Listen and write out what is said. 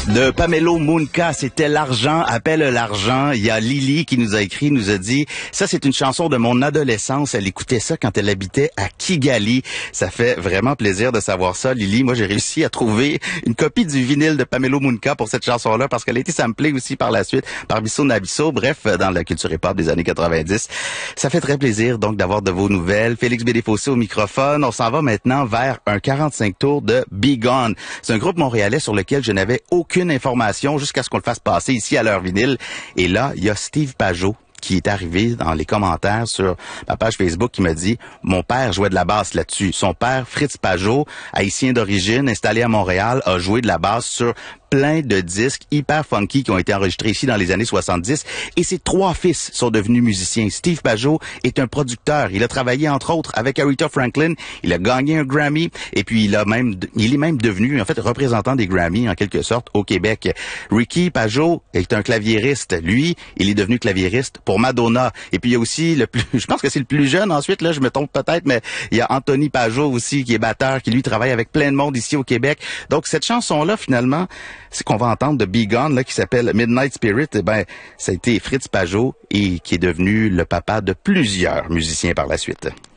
De Pamelo Mounka, c'était l'argent, appelle l'argent. Il y a Lily qui nous a écrit, nous a dit, ça c'est une chanson de mon adolescence. Elle écoutait ça quand elle habitait à Kigali. Ça fait vraiment plaisir de savoir ça, Lily. Moi, j'ai réussi à trouver une copie du vinyle de Pamelo Mounka pour cette chanson-là parce qu'elle a été samplée aussi par la suite par Bisso Nabisso. Bref, dans la culture hip-hop des années 90. Ça fait très plaisir donc d'avoir de vos nouvelles. Félix Bédéfossé au microphone. On s'en va maintenant vers un 45 tours de Be Gone. C'est un groupe montréalais sur lequel je n'avais aucune information jusqu'à ce qu'on le fasse passer ici à l'heure vinyle. Et là, il y a Steve Pajot qui est arrivé dans les commentaires sur ma page Facebook qui me dit « Mon père jouait de la basse là-dessus. Son père, Fritz Pajot, haïtien d'origine, installé à Montréal, a joué de la basse sur plein de disques hyper funky qui ont été enregistrés ici dans les années 70. Et ses trois fils sont devenus musiciens. Steve Pajot est un producteur. Il a travaillé, entre autres, avec Aretha Franklin. Il a gagné un Grammy. Et puis, il est même devenu, en fait, représentant des Grammys, en quelque sorte, au Québec. Ricky Pajot est un claviériste. Lui, il est devenu claviériste pour Madonna. Et puis, il y a aussi je pense que c'est le plus jeune ensuite, là, je me trompe peut-être, mais il y a Anthony Pajot aussi, qui est batteur, qui lui travaille avec plein de monde ici au Québec. Donc, cette chanson-là, finalement, c'est qu'on va entendre de Be Gone, là, qui s'appelle Midnight Spirit, ça a été Fritz Pajot et qui est devenu le papa de plusieurs musiciens par la suite.